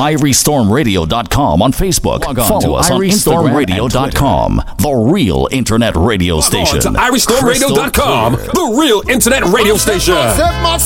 IrieStormRadio.com on Facebook. Follow us on IrieStormRadio.com, the real internet radio station. IrieStormRadio.com, the real internet radio station.